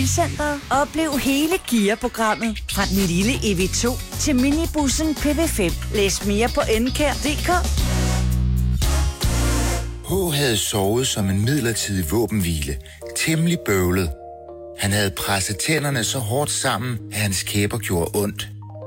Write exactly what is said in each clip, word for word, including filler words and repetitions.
Center. Oplev hele Kia-programmet. Fra den lille E V to til minibussen P V fem. Læs mere på enkær punktum d k. H havde sovet som en midlertidig våbenhvile. Temmelig bøvlet. Han havde presset tænderne så hårdt sammen, at hans kæber gjorde ondt.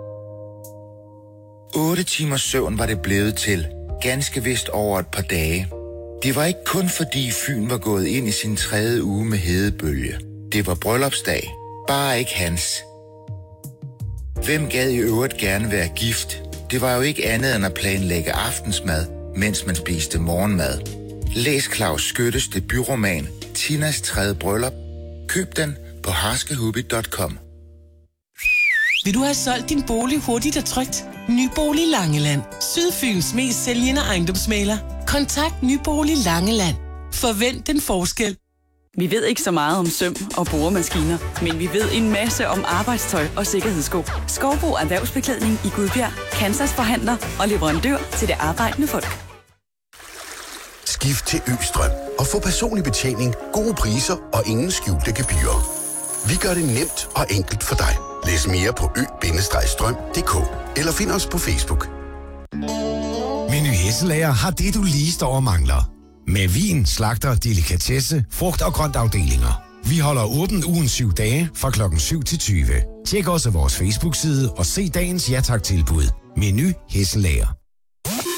Otte timers søvn var det blevet til. Ganske vist over et par dage. Det var ikke kun fordi Fyn var gået ind i sin tredje uge med hedebølge. Det var bryllupsdag. Bare ikke hans. Hvem gad i øvrigt gerne være gift? Det var jo ikke andet end at planlægge aftensmad, mens man spiste morgenmad. Læs Claus Skyttes debutroman Tinas tredje bryllup. Køb den på harskehubby punktum com. Vil du have solgt din bolig hurtigt og trygt? Nybolig Langeland. Sydfyns mest sælgende ejendomsmægler. Kontakt Nybolig Langeland. Forvent den forskel. Vi ved ikke så meget om søm og boremaskiner, men vi ved en masse om arbejdstøj og sikkerhedssko. Skovbo Erhvervsbeklædning i Gudbjerg. Kansas forhandler og leverandør til det arbejdende folk. Skift til Østrøm og få personlig betjening, gode priser og ingen skjulte gebyrer. Vi gør det nemt og enkelt for dig. Læs mere på ø bindestreg strøm punktum d k eller find os på Facebook. Meny Hesselager har det, du lige står og mangler. Med vin, slagter, delikatesse, frugt- og grøntafdelinger. Vi holder åbent ugen syv dage fra klokken syv til tyve. Tjek også vores Facebook-side og se dagens ja tak tilbud. Meny Hesselager.